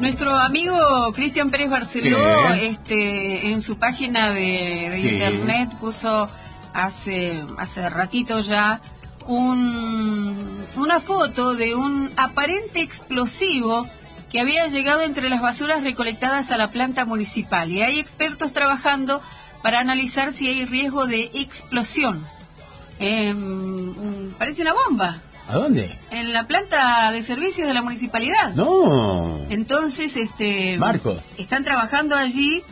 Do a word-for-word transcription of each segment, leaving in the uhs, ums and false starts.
Nuestro amigo Cristian Pérez Barceló, sí. este, en su página de, de sí. internet puso hace, hace ratito ya un, una foto de un aparente explosivo que había llegado entre las basuras recolectadas a la planta municipal, y hay expertos trabajando para analizar si hay riesgo de explosión. Eh, parece una bomba. ¿A dónde? En la planta de servicios de la municipalidad. No. Entonces, este... Marcos. Están trabajando allí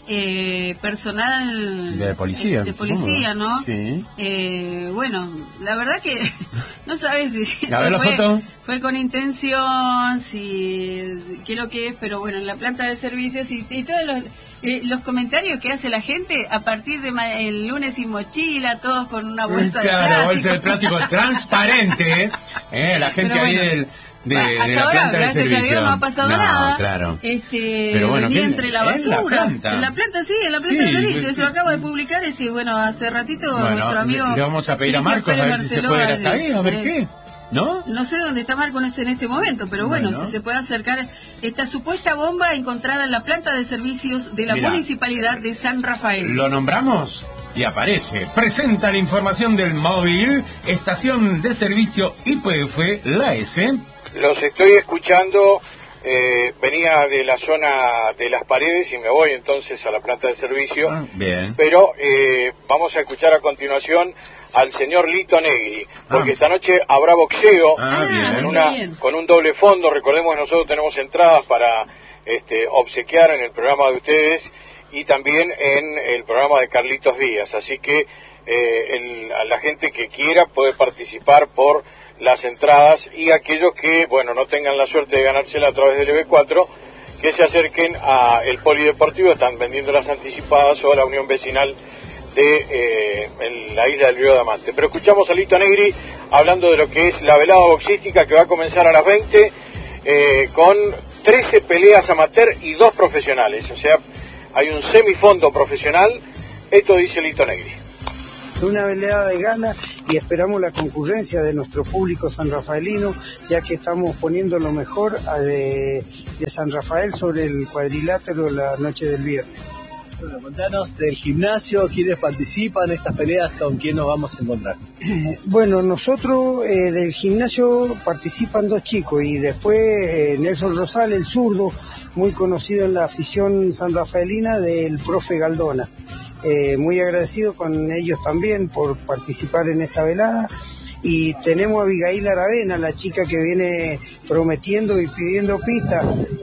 eh, personal... De policía. Eh, de policía, ¿no? Sí. Eh, bueno, la verdad que no sabes si... A ver la fue, foto. Fue con intención, si... qué es lo que es, pero bueno, en la planta de servicios y, y todos los... Eh, los comentarios que hace la gente a partir de ma- el lunes sin mochila, todos con una bolsa claro, de plástico. bolsa de plástico transparente, ¿eh? ¿Eh? La gente ahí bueno, del, de, hasta de la ahora, planta gracias de servicio. a Dios no ha pasado no, nada. Claro. Este, Pero bueno, venía ¿quién? entre la ¿En basura. la planta? En la planta, sí, en la planta Sí, de servicio. porque... Lo acabo de publicar, este, bueno, hace ratito bueno, nuestro amigo. Le vamos a pedir a Marcos a ver si se puede ir hasta ahí, a ver eh, qué. ¿No? No sé dónde está Marco en este momento, pero bueno, bueno, si se puede acercar esta supuesta bomba encontrada en la planta de servicios de la Mirá, municipalidad de San Rafael. Lo nombramos y aparece. Presenta la información del móvil, estación de servicio I P F, la S. Los estoy escuchando, eh, venía de la zona de las paredes y me voy entonces a la planta de servicio. Ah, bien. Pero eh, vamos a escuchar a continuación al señor Lito Negri, porque ah. esta noche habrá boxeo ah, bien. En una, con un doble fondo. Recordemos que nosotros tenemos entradas para este, obsequiar en el programa de ustedes y también en el programa de Carlitos Díaz, así que eh, el, a la gente que quiera puede participar por las entradas, y aquellos que bueno no tengan la suerte de ganársela a través del E B cuatro, que se acerquen a el Polideportivo. Están vendiendo las anticipadas, o a la Unión Vecinal de eh, en la isla del Río de Amante. Pero escuchamos a Lito Negri hablando de lo que es la velada boxística, que va a comenzar a las veinte eh, con trece peleas amateur y dos profesionales, o sea, hay un semifondo profesional. Esto dice Lito Negri. Una velada de gala, y esperamos la concurrencia de nuestro público sanrafaelino, ya que estamos poniendo lo mejor de, de San Rafael sobre el cuadrilátero la noche del viernes. Bueno, contanos del gimnasio, quiénes participan en estas peleas, con quién nos vamos a encontrar. Eh, bueno, nosotros eh, del gimnasio participan dos chicos, y después eh, Nelson Rosal, el zurdo, muy conocido en la afición sanrafaelina, del profe Galdona. Eh, muy agradecido con ellos también por participar en esta velada. Y tenemos a Abigail Aravena, la chica que viene prometiendo y pidiendo pistas.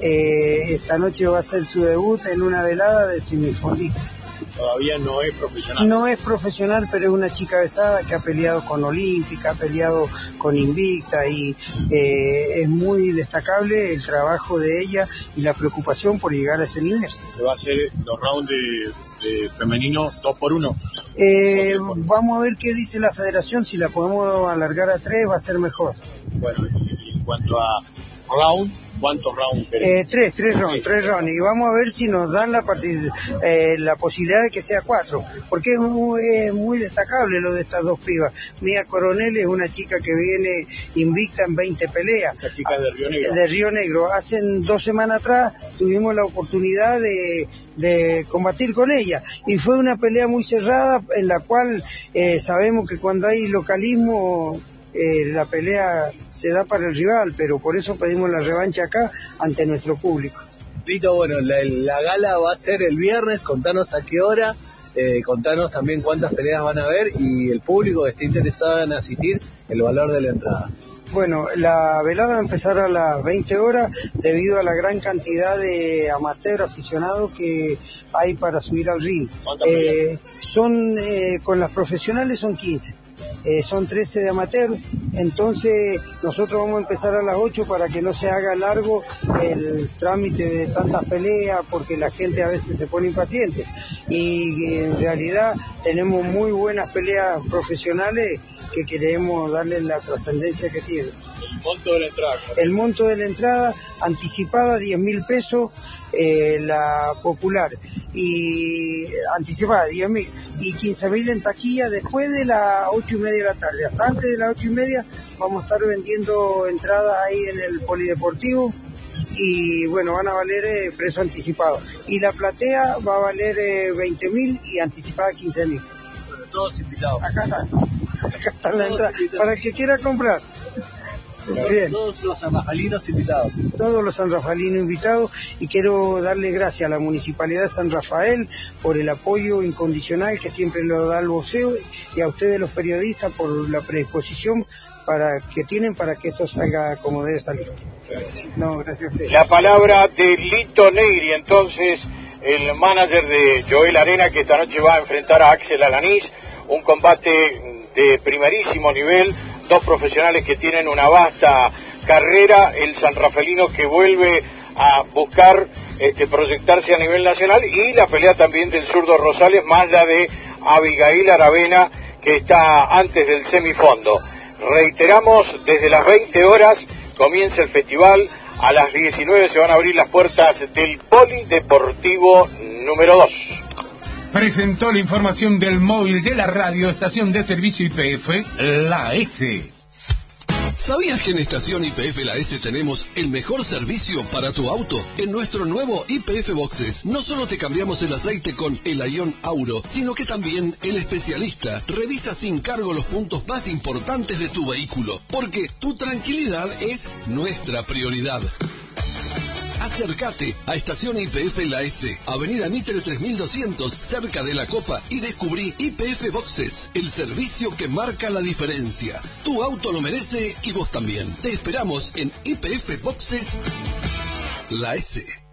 Eh, esta noche va a hacer su debut en una velada de semifondista. Todavía no es profesional. No es profesional, pero es una chica besada que ha peleado con Olímpica, ha peleado con Invicta, y eh, es muy destacable el trabajo de ella y la preocupación por llegar a ese nivel. ¿Se va a hacer los rounds de, de femenino dos por uno? Eh, vamos a ver qué dice la federación. Si la podemos alargar a tres va a ser mejor. Bueno, y en cuanto a round, ¿cuántos rounds querés? Eh, tres, tres rounds, tres rounds, y vamos a ver si nos dan la partic- eh, la posibilidad de que sea cuatro, porque es muy, es muy destacable lo de estas dos pibas. Mía Coronel es una chica que viene invicta en veinte peleas. Esa chica es de Río Negro. De Río Negro. Hace dos semanas atrás tuvimos la oportunidad de, de combatir con ella, y fue una pelea muy cerrada, en la cual eh, sabemos que cuando hay localismo, Eh, la pelea se da para el rival, pero por eso pedimos la revancha acá ante nuestro público. Lito, bueno, la, la gala va a ser el viernes, contanos a qué hora, eh, contanos también cuántas peleas van a haber, y el público que esté interesado en asistir, el valor de la entrada. Bueno, la velada va a empezar a las veinte horas debido a la gran cantidad de amateur aficionados que hay para subir al ring. Eh, son, eh, con las profesionales son quince. Eh, son trece de amateur, entonces nosotros vamos a empezar a las ocho para que no se haga largo el trámite de tantas peleas, porque la gente a veces se pone impaciente, y en realidad tenemos muy buenas peleas profesionales que queremos darle la trascendencia que tienen. ¿El monto de la entrada? El monto de la entrada anticipada diez mil pesos, eh, la popular, y anticipada diez mil, y quince mil en taquilla después de las ocho y media de la tarde. Hasta antes de las ocho y media vamos a estar vendiendo entradas ahí en el Polideportivo, y bueno, van a valer eh, precio anticipado. Y la platea va a valer eh, veinte mil y anticipada quince mil. Bueno, todos invitados. Acá está, acá está la entrada, para el que quiera comprar. Bien. Todos los sanrafalinos invitados. Todos los sanrafalinos invitados, y quiero darle gracias a la Municipalidad de San Rafael por el apoyo incondicional que siempre lo da al boxeo, y a ustedes los periodistas por la predisposición para que tienen para que esto salga como debe salir. No, gracias a ustedes. La palabra de Lito Negri, entonces, el manager de Joel Arena, que esta noche va a enfrentar a Axel Alanís, un combate de primerísimo nivel, dos profesionales que tienen una vasta carrera, el sanrafelino que vuelve a buscar este, proyectarse a nivel nacional, y la pelea también del zurdo Rosales, más la de Abigail Aravena, que está antes del semifondo. Reiteramos, desde las veinte horas comienza el festival, a las diecinueve se van a abrir las puertas del Polideportivo número dos. Presentó la información del móvil de la radio, estación de servicio Y P F, La S. ¿Sabías que en Estación Y P F La S tenemos el mejor servicio para tu auto? En nuestro nuevo Y P F Boxes no solo te cambiamos el aceite con el Ion Auro, sino que también el especialista revisa sin cargo los puntos más importantes de tu vehículo, porque tu tranquilidad es nuestra prioridad. Acércate a Estación Y P F La S, Avenida Mitre tres mil doscientos, cerca de La Copa, y descubrí Y P F Boxes, el servicio que marca la diferencia. Tu auto lo merece y vos también. Te esperamos en Y P F Boxes La S.